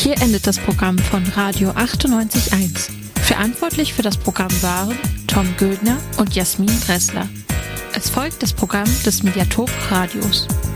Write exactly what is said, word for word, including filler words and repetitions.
Hier endet das Programm von Radio achtundneunzig Komma eins. Verantwortlich für das Programm waren Tom Gödner und Jasmin Dressler. Es folgt das Programm des Mediathek Radios.